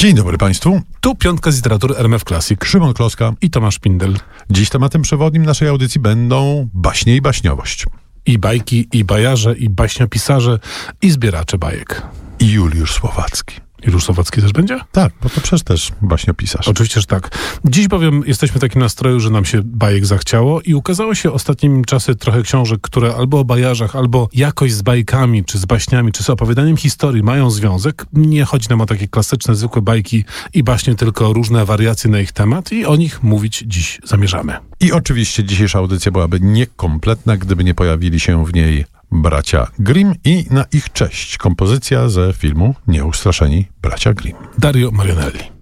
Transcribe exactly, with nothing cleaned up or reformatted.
Dzień dobry Państwu. Tu Piątka z Literatury R M F Classic. Szymon Kloska I Tomasz Pindel. Dziś tematem przewodnim naszej audycji będą baśnie i baśniowość. I bajki, i bajarze, i baśniopisarze, i zbieracze bajek. I Juliusz Słowacki. Juliusz Słowacki też będzie? Tak, bo to przecież też baśniopisarz. Oczywiście, że tak. Dziś bowiem jesteśmy w takim nastroju, że nam się bajek zachciało i ukazało się ostatnimi czasy trochę książek, które albo o bajarzach, albo jakoś z bajkami, czy z baśniami, czy z opowiadaniem historii mają związek. Nie chodzi nam o takie klasyczne, zwykłe bajki i baśnie, tylko różne wariacje na ich temat i o nich mówić dziś zamierzamy. I oczywiście dzisiejsza audycja byłaby niekompletna, gdyby nie pojawili się w niej bracia Grimm i na ich cześć kompozycja ze filmu Nieustraszeni bracia Grimm. Dario Marianelli.